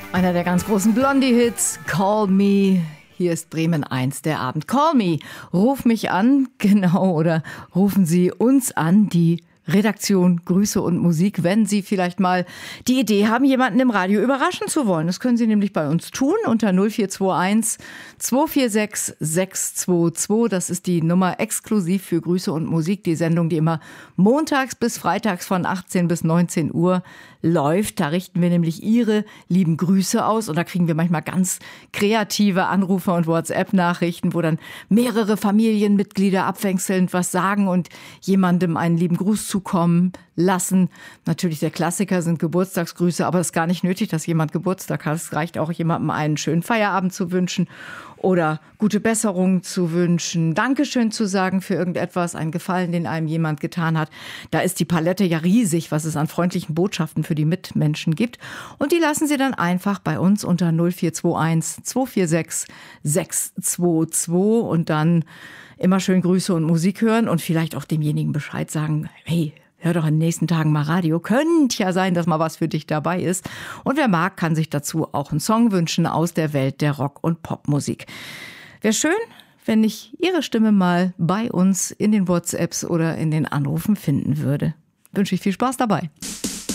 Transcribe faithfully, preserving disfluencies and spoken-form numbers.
Einer der ganz großen Blondie-Hits, Call Me. Hier ist Bremen eins, der Abend. Call me, ruf mich an, genau, oder rufen Sie uns an, die Redaktion Grüße und Musik, wenn Sie vielleicht mal die Idee haben, jemanden im Radio überraschen zu wollen. Das können Sie nämlich bei uns tun unter null vier zwei eins, zwei vier sechs, sechs zwei zwei. Das ist die Nummer exklusiv für Grüße und Musik, die Sendung, die immer montags bis freitags von achtzehn bis neunzehn Uhr läuft. Da richten wir nämlich Ihre lieben Grüße aus und da kriegen wir manchmal ganz kreative Anrufe und WhatsApp-Nachrichten, wo dann mehrere Familienmitglieder abwechselnd was sagen und jemandem einen lieben Gruß zukommen lassen. Natürlich der Klassiker sind Geburtstagsgrüße, aber es ist gar nicht nötig, dass jemand Geburtstag hat. Es reicht auch, jemandem einen schönen Feierabend zu wünschen oder gute Besserung zu wünschen, Dankeschön zu sagen für irgendetwas, einen Gefallen, den einem jemand getan hat. Da ist die Palette ja riesig, was es an freundlichen Botschaften für die Mitmenschen gibt. Und die lassen Sie dann einfach bei uns unter null vier zwei eins, zwei vier sechs, sechs zwei zwei und dann immer schön Grüße und Musik hören und vielleicht auch demjenigen Bescheid sagen, hey, hör doch in den nächsten Tagen mal Radio. Könnte ja sein, dass mal was für dich dabei ist. Und wer mag, kann sich dazu auch einen Song wünschen aus der Welt der Rock- und Popmusik. Wäre schön, wenn ich Ihre Stimme mal bei uns in den WhatsApps oder in den Anrufen finden würde. Wünsche ich viel Spaß dabei.